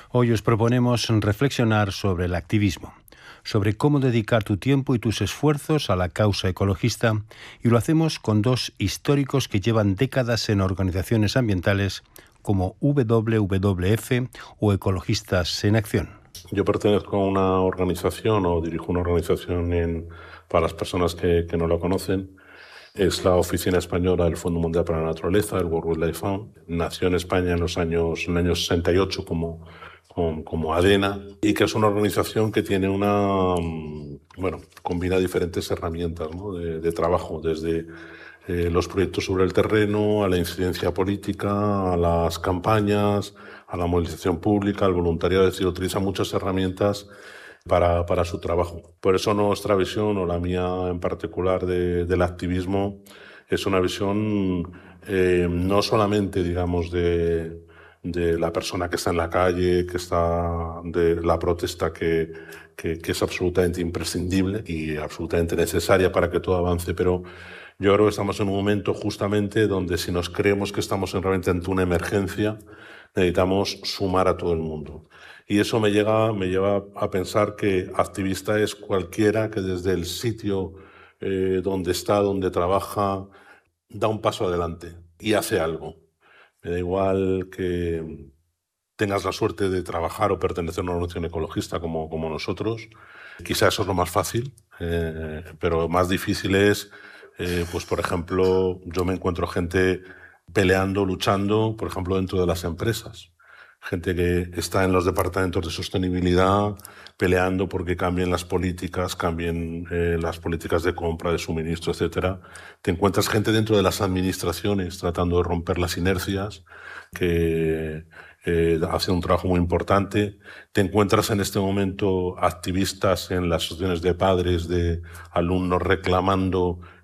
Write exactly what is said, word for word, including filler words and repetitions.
Hoy os proponemos reflexionar sobre el activismo, sobre cómo dedicar tu tiempo y tus esfuerzos a la causa ecologista, y lo hacemos con dos históricos que llevan décadas en organizaciones ambientales como W W F o Ecologistas en Acción. Yo pertenezco a una organización o dirijo una organización en, para las personas que, que no lo conocen. Es la Oficina Española del Fondo Mundial para la Naturaleza, el World Wildlife Fund. Nació en España en los años, en el año sesenta y ocho como, como, como ADENA, y que es una organización que tiene una, bueno, combina diferentes herramientas, ¿no?, de, de trabajo, desde eh, los proyectos sobre el terreno, a la incidencia política, a las campañas, a la movilización pública, al voluntariado. Es decir, utiliza muchas herramientas Para, para su trabajo. Por eso nuestra visión, o la mía en particular, de, del activismo, es una visión eh, no solamente, digamos, de, de la persona que está en la calle, que está de la protesta, que, que, que es absolutamente imprescindible y absolutamente necesaria para que todo avance, pero yo creo que estamos en un momento justamente donde, si nos creemos que estamos en, realmente ante una emergencia, necesitamos sumar a todo el mundo. Y eso me, llega, me lleva a pensar que activista es cualquiera que desde el sitio eh, donde está, donde trabaja, da un paso adelante y hace algo. Me da igual que tengas la suerte de trabajar o pertenecer a una organización ecologista como, como nosotros. Quizá eso es lo más fácil, eh, pero más difícil es, eh, pues por ejemplo, yo me encuentro gente peleando, luchando, por ejemplo, dentro de las empresas. Gente que está en los departamentos de sostenibilidad peleando porque cambien las políticas, cambien eh, las políticas de compra, de suministro, etcétera. Te encuentras gente dentro de las administraciones tratando de romper las inercias, que eh, hace un trabajo muy importante. Te encuentras en este momento activistas en las asociaciones de padres, de alumnos reclamando